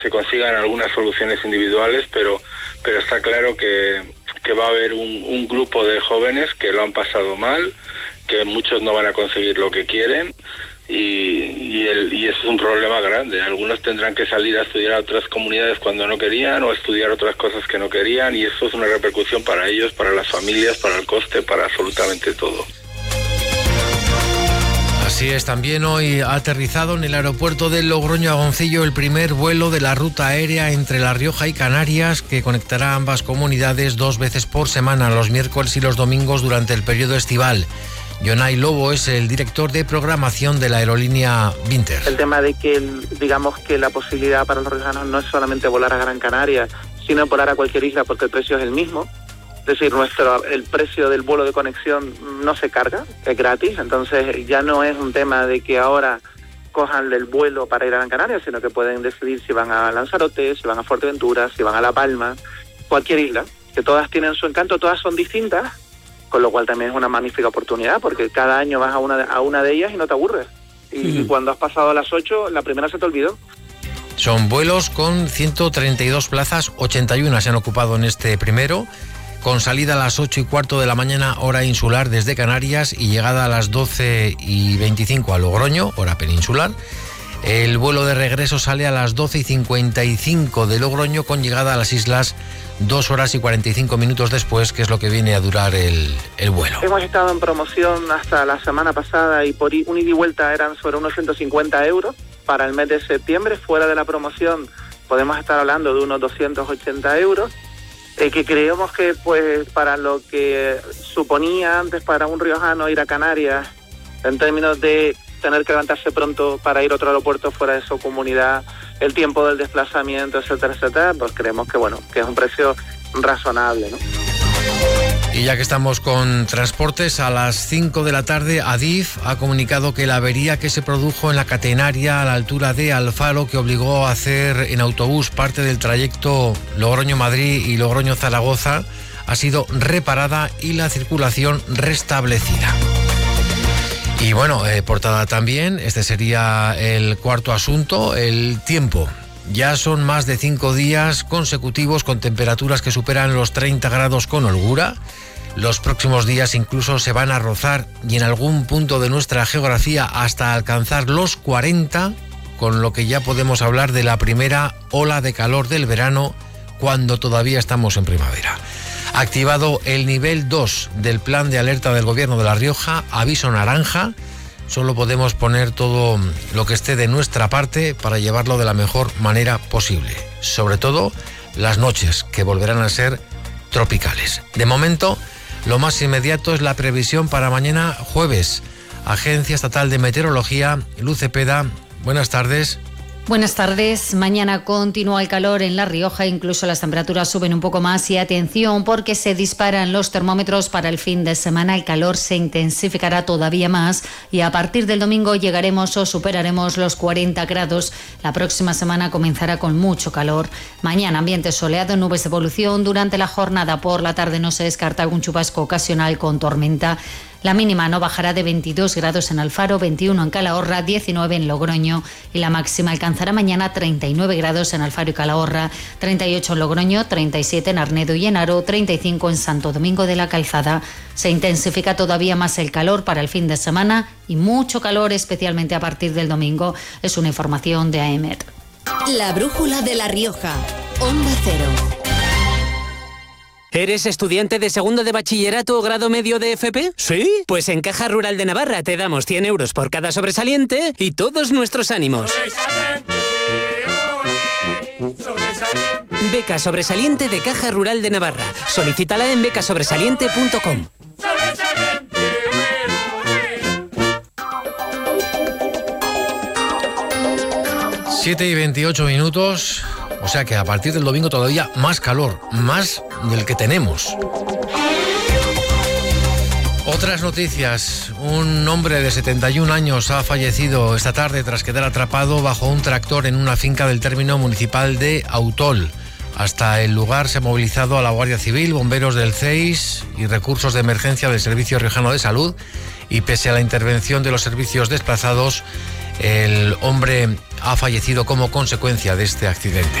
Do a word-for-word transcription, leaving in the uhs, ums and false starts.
se consigan algunas soluciones individuales, pero, pero está claro que, que va a haber un, un grupo de jóvenes que lo han pasado mal, que muchos no van a conseguir lo que quieren. Y, y, el, y eso es un problema grande. Algunos tendrán que salir a estudiar a otras comunidades cuando no querían, o estudiar otras cosas que no querían, y eso es una repercusión para ellos, para las familias, para el coste, para absolutamente todo. Así es, también hoy ha aterrizado en el aeropuerto de Logroño Agoncillo el primer vuelo de la ruta aérea entre La Rioja y Canarias, que conectará ambas comunidades dos veces por semana, los miércoles y los domingos durante el periodo estival. Jonay Lobo es el director de programación de la aerolínea Vinter. El tema de que, digamos que la posibilidad para los riojanos no es solamente volar a Gran Canaria, sino volar a cualquier isla porque el precio es el mismo. Es decir, nuestro el precio del vuelo de conexión no se carga, es gratis. Entonces ya no es un tema de que ahora cojan el vuelo para ir a Gran Canaria, sino que pueden decidir si van a Lanzarote, si van a Fuerteventura, si van a La Palma, cualquier isla, que todas tienen su encanto, todas son distintas. Con lo cual también es una magnífica oportunidad, porque cada año vas a una de, a una de ellas y no te aburres. Y, sí. y cuando has pasado a las ocho, la primera se te olvidó. Son vuelos con ciento treinta y dos plazas, ochenta y una se han ocupado en este primero, con salida a las ocho y cuarto de la mañana, hora insular desde Canarias, y llegada a las doce y veinticinco a Logroño, hora peninsular. El vuelo de regreso sale a las doce y cincuenta y cinco de Logroño, con llegada a las islas dos horas y cuarenta y cinco minutos después, que es lo que viene a durar el, el vuelo. Hemos estado en promoción hasta la semana pasada y por un ida y vuelta eran sobre unos ciento cincuenta euros para el mes de septiembre. Fuera de la promoción podemos estar hablando de unos doscientos ochenta euros, eh, que creemos que pues para lo que suponía antes para un riojano ir a Canarias, en términos de tener que levantarse pronto para ir a otro aeropuerto fuera de su comunidad, el tiempo del desplazamiento, etcétera, etcétera, pues creemos que bueno, que es un precio razonable, ¿no? Y ya que estamos con transportes, a las cinco de la tarde Adif ha comunicado que la avería que se produjo en la catenaria a la altura de Alfaro, que obligó a hacer en autobús parte del trayecto Logroño-Madrid y Logroño-Zaragoza, ha sido reparada y la circulación restablecida. Y bueno, eh, portada también, este sería el cuarto asunto, el tiempo. Ya son más de cinco días consecutivos con temperaturas que superan los treinta grados con holgura. Los próximos días incluso se van a rozar, y en algún punto de nuestra geografía hasta alcanzar los cuarenta, con lo que ya podemos hablar de la primera ola de calor del verano, cuando todavía estamos en primavera. Activado el nivel dos del plan de alerta del Gobierno de La Rioja, aviso naranja. Solo podemos poner todo lo que esté de nuestra parte para llevarlo de la mejor manera posible. Sobre todo las noches, que volverán a ser tropicales. De momento, lo más inmediato es la previsión para mañana jueves. Agencia Estatal de Meteorología, Luz Cepeda, buenas tardes. Buenas tardes. Mañana continúa el calor en La Rioja, incluso las temperaturas suben un poco más, y atención porque se disparan los termómetros para el fin de semana. El calor se intensificará todavía más y a partir del domingo llegaremos o superaremos los cuarenta grados. La próxima semana comenzará con mucho calor. Mañana ambiente soleado, nubes de evolución durante la jornada. Por la tarde no se descarta algún chubasco ocasional con tormenta. La mínima no bajará de veintidós grados en Alfaro, veintiuno en Calahorra, diecinueve en Logroño, y la máxima alcanzará mañana treinta y nueve grados en Alfaro y Calahorra, treinta y ocho en Logroño, treinta y siete en Arnedo y en Haro, treinta y cinco en Santo Domingo de la Calzada. Se intensifica todavía más el calor para el fin de semana y mucho calor especialmente a partir del domingo. Es una información de A E M E T. La brújula de La Rioja, Onda Cero. ¿Eres estudiante de segundo de bachillerato o grado medio de F P? ¿Sí? Pues en Caja Rural de Navarra te damos cien euros por cada sobresaliente y todos nuestros ánimos. Beca sobresaliente de Caja Rural de Navarra. Solicítala en beca sobresaliente punto com. siete y veintiocho minutos. O sea que a partir del domingo todavía más calor, más del que tenemos. Otras noticias. Un hombre de setenta y un años ha fallecido esta tarde tras quedar atrapado bajo un tractor en una finca del término municipal de Autol. Hasta el lugar se ha movilizado a la Guardia Civil, bomberos del C E I S y recursos de emergencia del Servicio Riojano de Salud, y pese a la intervención de los servicios desplazados, El hombre ha fallecido como consecuencia de este accidente.